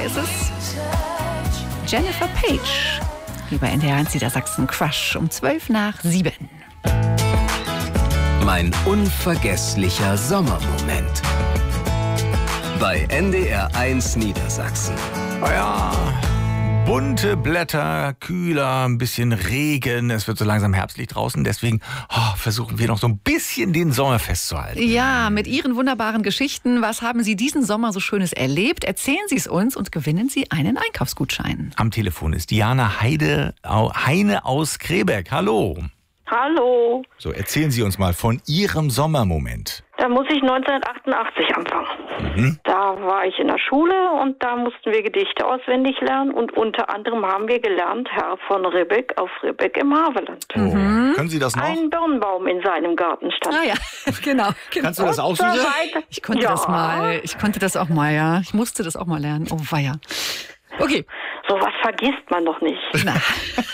Es ist Jennifer Page. Hier bei NDR 1 Niedersachsen Crush um 7:12. Mein unvergesslicher Sommermoment. Bei NDR 1 Niedersachsen. Ja, bunte Blätter, kühler, ein bisschen Regen. Es wird so langsam herbstlich draußen. Deswegen versuchen wir noch so ein bisschen den Sommer festzuhalten. Ja, mit Ihren wunderbaren Geschichten. Was haben Sie diesen Sommer so Schönes erlebt? Erzählen Sie es uns und gewinnen Sie einen Einkaufsgutschein. Am Telefon ist Diana Heine aus Krebeck. Hallo. Hallo. So, erzählen Sie uns mal von Ihrem Sommermoment. Da muss ich 1988 anfangen. Da war ich in der Schule und da mussten wir Gedichte auswendig lernen und unter anderem haben wir gelernt, Herr von Ribbeck auf Ribbeck im Havelland. Können Sie das noch? Ein Birnbaum in seinem Garten stand. Ah ja, genau. Kannst du das auch So wieder? weiter. Ich konnte das mal. Ich konnte das auch mal, ja. Ich musste das auch mal lernen. Oh weia. Okay. Sowas vergisst man doch nicht. Na.